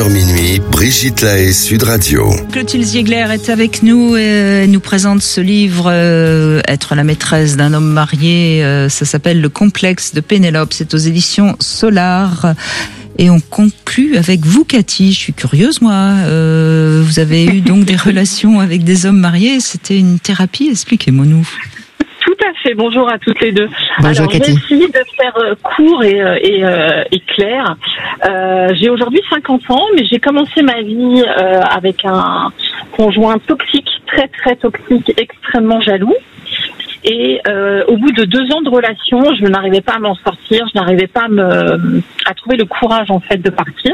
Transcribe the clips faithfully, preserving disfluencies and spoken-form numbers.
Minuit, Brigitte Lahaie, Sud Radio. Clotilde Ziegler est avec nous et nous présente ce livre euh, Être la maîtresse d'un homme marié. Euh, ça s'appelle Le complexe de Pénélope. C'est aux éditions Solar. Et on conclut avec vous, Cathy. Je suis curieuse, moi. Euh, vous avez eu donc des relations avec des hommes mariés. C'était une thérapie. Expliquez-moi nous. Tout à fait. Bonjour à toutes les deux. Bonjour, Alors, Cathy. j'ai essayé de faire court et, et, euh, et clair. Euh, j'ai aujourd'hui cinquante ans, mais j'ai commencé ma vie euh, avec un conjoint toxique, très très toxique, extrêmement jaloux. Et euh, au bout de deux ans de relation, je n'arrivais pas à m'en sortir, je n'arrivais pas à, me, à trouver le courage en fait de partir.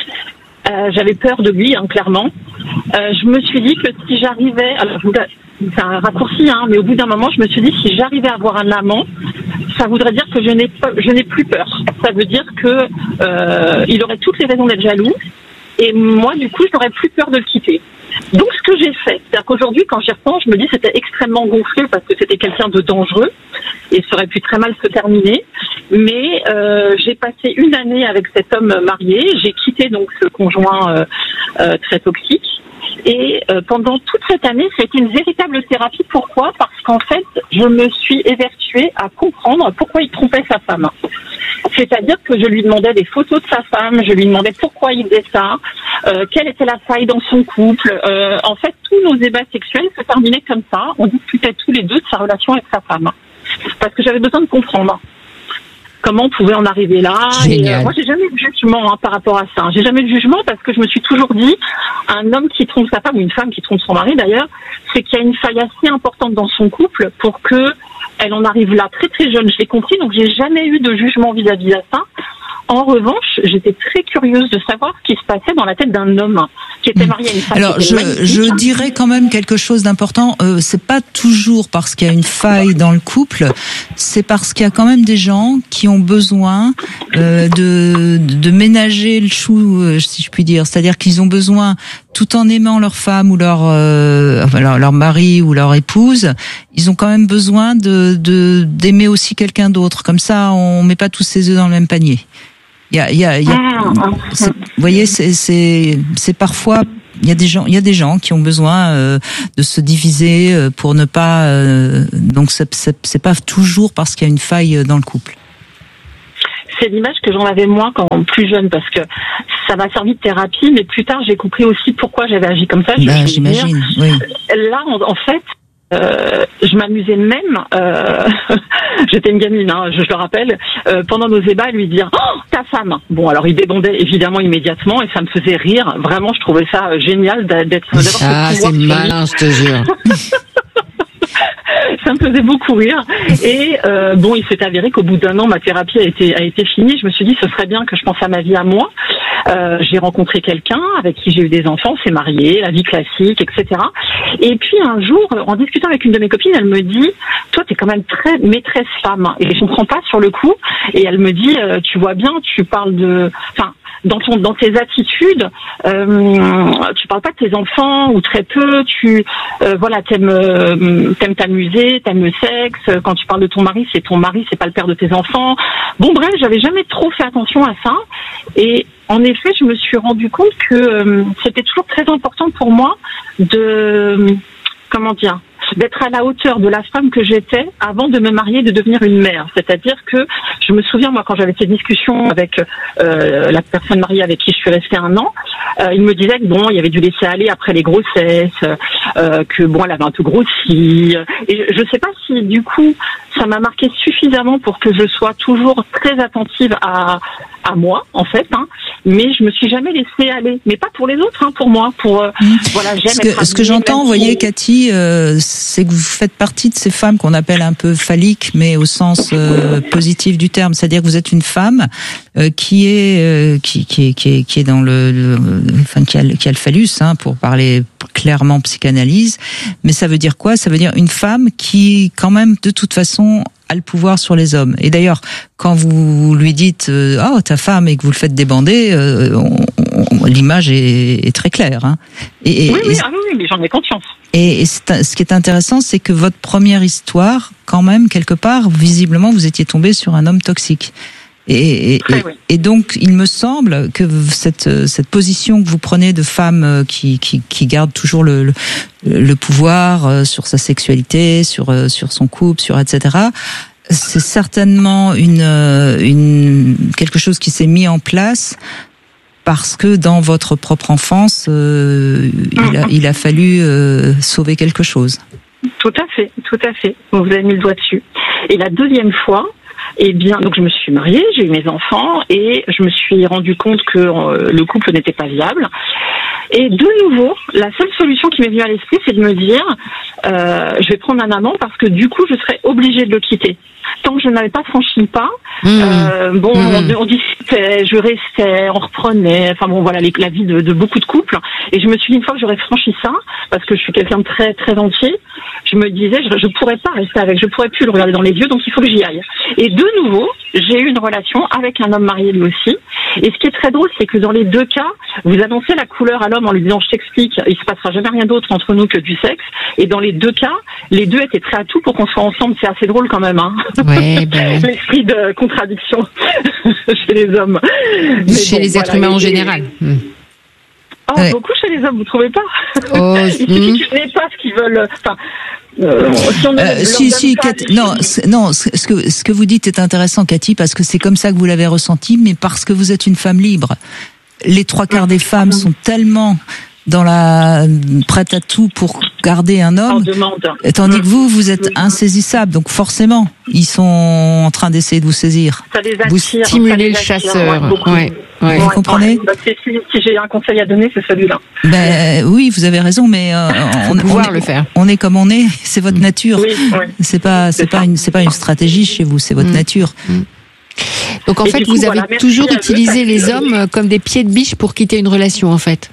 Euh, j'avais peur de lui, hein, clairement. Euh, je me suis dit que si j'arrivais, alors je vous, c'est un raccourci, hein, mais au bout d'un moment, je me suis dit si j'arrivais à avoir un amant, ça voudrait dire que je n'ai pas, je n'ai plus peur. Ça veut dire que euh, il aurait toutes les raisons d'être jaloux, et moi, du coup, je n'aurais plus peur de le quitter. Donc, ce que j'ai fait, c'est-à-dire qu'aujourd'hui, quand j'y repense, je me dis que c'était extrêmement gonflé parce que c'était quelqu'un de dangereux et ça aurait pu très mal se terminer. Mais euh, j'ai passé une année avec cet homme marié. J'ai quitté donc ce conjoint euh, euh, très toxique. Et euh, pendant toute cette année, c'était une véritable thérapie. Pourquoi ? Parce qu'en fait, je me suis évertuée à comprendre pourquoi il trompait sa femme. C'est-à-dire que je lui demandais des photos de sa femme, je lui demandais pourquoi il faisait ça, euh, quelle était la faille dans son couple. Euh, en fait, tous nos débats sexuels se terminaient comme ça. On discutait tous les deux de sa relation avec sa femme. Parce que j'avais besoin de comprendre comment on pouvait en arriver là. Et, euh, moi, j'ai jamais eu de jugement hein, par rapport à ça. J'ai jamais eu de jugement parce que je me suis toujours dit, un homme qui trompe sa femme, ou une femme qui trompe son mari d'ailleurs, c'est qu'il y a une faille assez importante dans son couple pour que elle en arrive là très très jeune. Je l'ai compris, donc j'ai jamais eu de jugement vis-à-vis de ça. En revanche, j'étais très curieuse de savoir ce qui se passait dans la tête d'un homme qui était marié à une femme. Alors, je, je dirais quand même quelque chose d'important. Euh, c'est pas toujours parce qu'il y a une faille dans le couple, c'est parce qu'il y a quand même des gens qui ont besoin euh, de, de ménager le chou, euh, si je puis dire. C'est-à-dire qu'ils ont besoin, tout en aimant leur femme ou leur, euh, enfin, leur, leur mari ou leur épouse, ils ont quand même besoin de, de d'aimer aussi quelqu'un d'autre. Comme ça, on met pas tous ses œufs dans le même panier. Il y a, il y a, il y a, vous voyez, c'est, c'est, c'est parfois, il y a des gens, il y a des gens qui ont besoin euh, de se diviser euh, pour ne pas, euh, donc c'est, c'est, c'est pas toujours parce qu'il y a une faille dans le couple. C'est l'image que j'en avais moi quand plus jeune parce que ça m'a servi de thérapie, mais plus tard j'ai compris aussi pourquoi j'avais agi comme ça. Je ben, j'imagine. Dire, oui. Là, en, en fait. Euh, je m'amusais même, euh, j'étais une gamine, hein, je, je le rappelle, euh, pendant nos débats, à lui dire oh, ta femme. Bon, alors il débondait évidemment immédiatement et ça me faisait rire. Vraiment, je trouvais ça génial d'être. Ah, c'est malin, je te jure. Ça me faisait beaucoup rire. Et euh, bon, il s'est avéré qu'au bout d'un an, ma thérapie a été a été finie. Je me suis dit, ce serait bien que je pense à ma vie à moi. Euh, j'ai rencontré quelqu'un avec qui j'ai eu des enfants, s'est marié, la vie classique, et cetera. Et puis un jour, en discutant avec une de mes copines, elle me dit, toi, t'es quand même très maîtresse femme. Et je comprends pas sur le coup. Et elle me dit, euh, tu vois bien, tu parles de, enfin. Dans ton, dans tes attitudes, euh, tu parles pas de tes enfants ou très peu. Tu, euh, voilà, t'aimes, euh, t'aimes t'amuser, t'aimes le sexe. Quand tu parles de ton mari, c'est ton mari, c'est pas le père de tes enfants. Bon, bref, j'avais jamais trop fait attention à ça. Et en effet, je me suis rendu compte que euh, c'était toujours très important pour moi de, comment dire, d'être à la hauteur de la femme que j'étais avant de me marier et de devenir une mère. C'est-à-dire que je me souviens, moi, quand j'avais ces discussions avec euh, la personne mariée avec qui je suis restée un an, euh, il me disait que bon, il y avait dû laisser aller après les grossesses, euh, que bon, elle avait un peu grossi. Et je ne sais pas si, du coup, ça m'a marqué suffisamment pour que je sois toujours très attentive à à moi, en fait, hein, mais je me suis jamais laissée aller. Mais pas pour les autres, hein, pour moi. Pour euh, mmh. voilà, j'aime ce que, être ce que j'entends, vous voyez, Cathy, euh, c'est que vous faites partie de ces femmes qu'on appelle un peu phalliques, mais au sens euh, positif du terme. C'est-à-dire que vous êtes une femme euh, qui est euh, qui, qui est qui est qui est dans le, le enfin qui a, qui a le phallus, hein, pour parler clairement psychanalyse. Mais ça veut dire quoi ? Ça veut dire une femme qui, quand même, de toute façon, a le pouvoir sur les hommes. Et d'ailleurs, quand vous lui dites euh, oh ta femme et que vous le faites débander, euh, on, on, l'image est, est très claire. Hein. Et, et, oui, oui, ah, oui, mais j'en ai conscience. Et, et c'est, ce qui est intéressant, c'est que votre première histoire, quand même, quelque part, visiblement, vous étiez tombé sur un homme toxique. Et, et, Très, oui. et donc, il me semble que cette, cette position que vous prenez de femme qui, qui, qui garde toujours le, le, le pouvoir sur sa sexualité, sur, sur son couple, sur et cetera, c'est certainement une, une, quelque chose qui s'est mis en place parce que dans votre propre enfance, euh, il, a, il a fallu euh, sauver quelque chose. Tout à fait, tout à fait. Vous avez mis le doigt dessus. Et la deuxième fois, eh bien, donc je me suis mariée, j'ai eu mes enfants et je me suis rendu compte que euh, le couple n'était pas viable. Et de nouveau, la seule solution qui m'est venue à l'esprit, c'est de me dire, euh, je vais prendre un amant parce que du coup, je serais obligée de le quitter. Tant que je n'avais pas franchi le pas, mmh. euh, bon, mmh. on, on discutait, je restais, on reprenait, enfin bon, voilà, les, la vie de, de beaucoup de couples. Et je me suis dit, une fois que j'aurais franchi ça, parce que je suis quelqu'un de très, très entier, je me disais, je, je pourrais pas rester avec, je pourrais plus le regarder dans les yeux, donc il faut que j'y aille. Et de nouveau, j'ai eu une relation avec un homme marié lui aussi. Et ce qui est très drôle, c'est que dans les deux cas, vous annoncez la couleur à l'homme en lui disant, je t'explique, il se passera jamais rien d'autre entre nous que du sexe. Et dans les deux cas, les deux étaient prêts à tout pour qu'on soit ensemble. C'est assez drôle quand même, hein. Ouais, ben... L'esprit de contradiction chez les hommes. Mais chez bon, les voilà, êtres humains les... en général. Mmh. Oh, ouais. Beaucoup chez les hommes, vous trouvez pas? Oh, il suffit mmh. qu'ils n'aient pas ce qu'ils veulent. Enfin, euh, si on euh, si, si, pas, Kat, non, non, ce que ce que vous dites est intéressant, Cathy, parce que c'est comme ça que vous l'avez ressenti, mais parce que vous êtes une femme libre. Les trois quarts des femmes sont tellement dans la prête à tout pour garder un homme, tandis que vous, vous êtes insaisissable. Donc forcément, ils sont en train d'essayer de vous saisir. Ça les attire, vous stimulez le chasseur. Ouais, ouais. Ouais. Vous comprenez? Ouais. Bah, c'est, si, si j'ai un conseil à donner, c'est celui-là. Ben oui, vous avez raison, mais euh, on, pouvoir on, est, le faire. on est comme on est. C'est votre nature. Oui, oui. C'est pas, c'est, c'est pas une, c'est pas une stratégie chez vous. C'est votre mmh. nature. Mmh. Donc en et fait, vous coup, avez voilà, toujours utilisé les hommes comme des pieds de biche pour quitter une relation, en fait.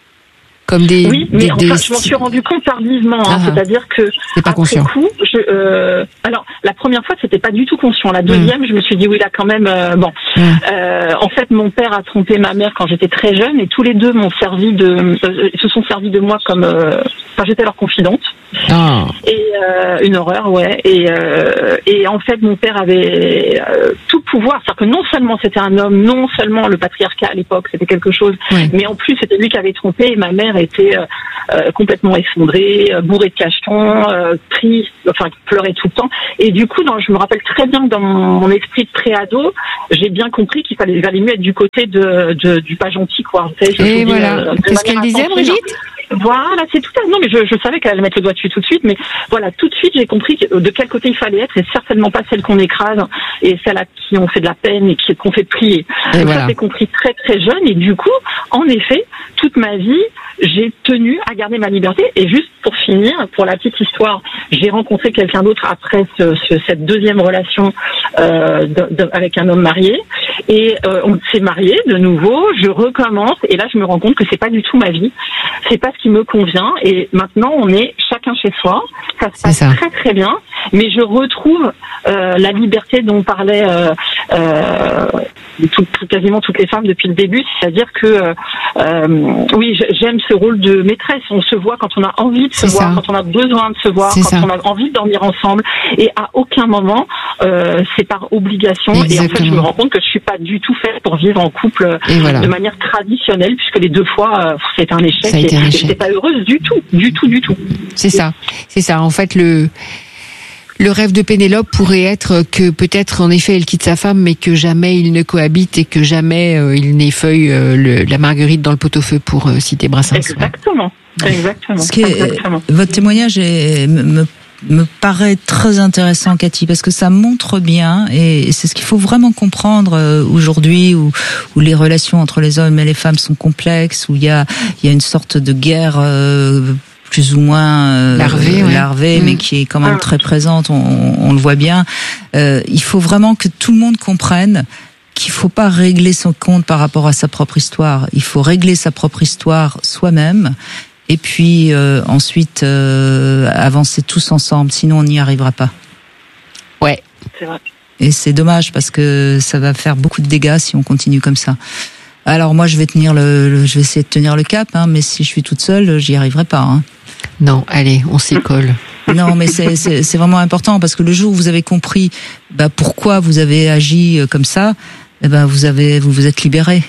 Comme des, oui, mais des, enfin, des... je m'en suis rendu compte tardivement. Hein, ah, c'est-à-dire que c'est pas après conscient. coup, je, euh, alors la première fois, c'était pas du tout conscient. La deuxième, mmh. je me suis dit oui, là quand même. Euh, bon, mmh. euh, en fait, mon père a trompé ma mère quand j'étais très jeune, et tous les deux m'ont servi de, euh, se sont servis de moi comme, euh, enfin, j'étais leur confidente. Ah. Et euh, une horreur, ouais. Et euh, et en fait, mon père avait euh, tout pouvoir. C'est-à-dire que non seulement c'était un homme, non seulement le patriarcat à l'époque, c'était quelque chose, oui. mais en plus c'était lui qui avait trompé. Et ma mère était euh, euh, complètement effondrée, euh, bourrée de cachetons, euh, triste, enfin pleurait tout le temps. Et du coup, dans, je me rappelle très bien que dans mon, mon esprit de pré-ado, j'ai bien compris qu'il fallait, il valait mieux être du côté de, de du pas gentil, quoi. Tu sais, je et me voilà. Euh, Qu'est-ce qu'elle disait, Brigitte? Voilà, c'est tout à non, mais je, je savais qu'elle allait mettre le doigt dessus tout de suite, mais voilà, tout de suite j'ai compris que, de quel côté il fallait être, et certainement pas celle qu'on écrase et celle à qui on fait de la peine et qui qu'on fait plier. Et donc voilà. Ça j'ai compris très très jeune, et du coup, en effet, toute ma vie, j'ai tenu à garder ma liberté. Et juste pour finir, pour la petite histoire, j'ai rencontré quelqu'un d'autre après ce, ce, cette deuxième relation euh, de, de, avec un homme marié, et euh, on s'est mariés de nouveau. Je recommence, et là je me rends compte que c'est pas du tout ma vie, c'est pas ce qui me convient. Et maintenant on est chacun chez soi, ça se passe ça. très très bien, mais je retrouve euh, la liberté dont parlait euh, euh, tout, quasiment toutes les femmes depuis le début, c'est-à-dire que euh, oui, j'aime ce rôle de maîtresse. On se voit quand on a envie de se c'est voir, ça. Quand on a besoin de se voir, c'est quand ça. On a envie de dormir ensemble, et à aucun moment euh, c'est par obligation. Exactement. Et en fait je me rends compte que je suis pas du tout faite pour vivre en couple voilà. de manière traditionnelle, puisque les deux fois euh, c'est un échec, ça a été et, un échec. Et j'étais pas heureuse du tout, du tout, du tout. C'est et... ça, c'est ça. En fait, le le rêve de Pénélope pourrait être que peut-être en effet elle quitte sa femme, mais que jamais ils ne cohabitent et que jamais euh, il n'effeuille euh, le, la marguerite dans le pot-au-feu, pour euh, citer Brassens. Exactement, ouais. exactement. Ce qui est, exactement. Votre témoignage est, me, me paraît très intéressant, Cathy, parce que ça montre bien, et c'est ce qu'il faut vraiment comprendre euh, aujourd'hui, où, où les relations entre les hommes et les femmes sont complexes, où il y a, il y a une sorte de guerre euh, plus ou moins euh, larvée, ouais. larvée mmh. mais qui est quand même très présente, on, on le voit bien. Euh, il faut vraiment que tout le monde comprenne qu'il faut pas régler son compte par rapport à sa propre histoire. Il faut régler sa propre histoire soi-même, et puis euh, ensuite euh, avancer tous ensemble, sinon on n'y arrivera pas. Ouais. C'est vrai. Et c'est dommage, parce que ça va faire beaucoup de dégâts si on continue comme ça. Alors moi je vais tenir le, le je vais essayer de tenir le cap, hein, mais si je suis toute seule, j'y arriverai pas. Hein. Non, allez, on s'y colle. Non, mais c'est, c'est, c'est vraiment important, parce que le jour où vous avez compris bah, pourquoi vous avez agi comme ça, eh ben vous avez, vous vous êtes libéré.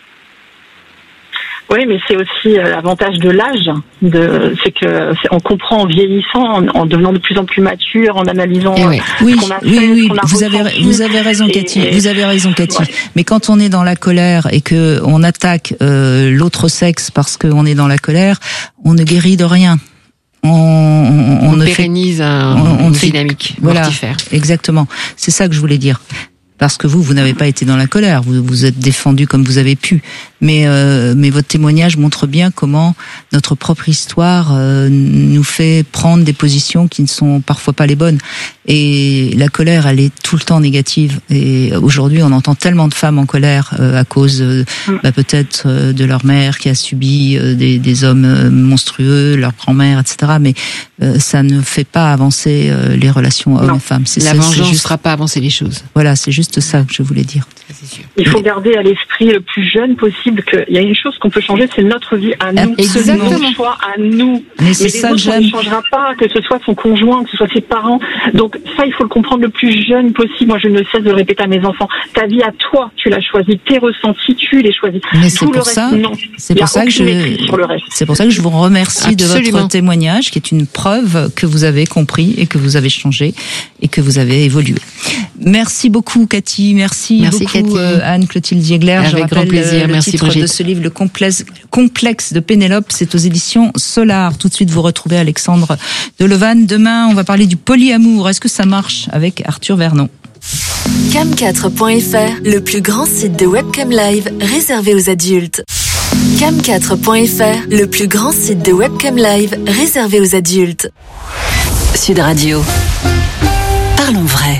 Oui, mais c'est aussi l'avantage de l'âge. De, c'est que c'est, on comprend en vieillissant, en, en devenant de plus en plus mature, en analysant oui. ce oui, qu'on a fait, oui, oui, ce qu'on a vous avez, ressenti. vous avez raison, Cathy. Et, vous avez raison, Cathy. Ouais. Mais quand on est dans la colère et que on attaque euh, l'autre sexe parce qu'on est dans la colère, on ne guérit de rien. On, on, on, on ne pérennise fait, un, on, on une fait, dynamique voilà, mortifère. Exactement. C'est ça que je voulais dire. Parce que vous, vous n'avez pas été dans la colère, vous vous êtes défendu comme vous avez pu. Mais, euh, mais votre témoignage montre bien comment notre propre histoire euh, nous fait prendre des positions qui ne sont parfois pas les bonnes. Et la colère, elle est tout le temps négative. Et aujourd'hui, on entend tellement de femmes en colère euh, à cause euh, bah, peut-être euh, de leur mère qui a subi euh, des, des hommes euh, monstrueux, leur grand-mère, et cetera. Mais euh, ça ne fait pas avancer euh, les relations hommes-femmes. La ça, vengeance ne fera pas avancer les choses. Voilà, c'est juste ça que je voulais dire. C'est sûr. Il faut garder à l'esprit le plus jeune possible qu'il y a une chose qu'on peut changer, c'est notre vie à nous. Exactement. Notre choix à nous. Mais c'est Mais ça les que autres, on j'aime. ne changera pas, que ce soit son conjoint, que ce soit ses parents. Donc ça, il faut le comprendre le plus jeune possible. Moi, je ne cesse de le répéter à mes enfants. Ta vie à toi, tu l'as choisie. Tes ressentis, tu les choisis. Mais c'est Tout pour le reste, ça. non. C'est pour ça que je. C'est pour ça que je vous remercie Absolument. de votre témoignage, qui est une preuve que vous avez compris et que vous avez changé et que vous avez évolué. Merci beaucoup, Cathy. Merci, Merci Merci beaucoup, Cathy. Anne-Clotilde Ziegler. Avec Je rappelle grand plaisir. le Merci titre Brigitte. de ce livre, Le complexe, complexe de Pénélope. C'est aux éditions Solar. Tout de suite, vous retrouvez Alexandre Delevanne. Demain, on va parler du polyamour. Est-ce que ça marche avec Arthur Vernon? cam quatre point f r, le plus grand site de webcam live réservé aux adultes. cam quatre point f r, le plus grand site de webcam live réservé aux adultes. Sud Radio. Parlons vrai.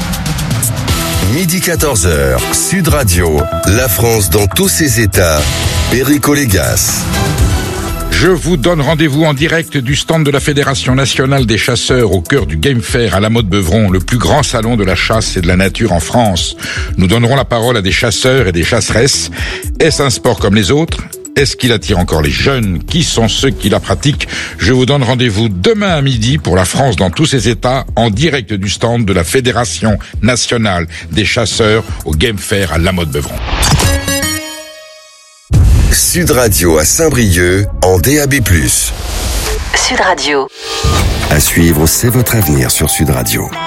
Midi quatorze heures, Sud Radio, la France dans tous ses états, Perico Légas. Je vous donne rendez-vous en direct du stand de la Fédération nationale des chasseurs au cœur du Game Fair à la Motte-Beuvron, le plus grand salon de la chasse et de la nature en France. Nous donnerons la parole à des chasseurs et des chasseresses. Est-ce un sport comme les autres ? Est-ce qu'il attire encore les jeunes ? Qui sont ceux qui la pratiquent ? Je vous donne rendez-vous demain à midi pour la France dans tous ses états, en direct du stand de la Fédération nationale des chasseurs au Game Fair à la Motte-Beuvron. Sud Radio à Saint-Brieuc en D A B plus. Sud Radio. À suivre, c'est votre avenir sur Sud Radio.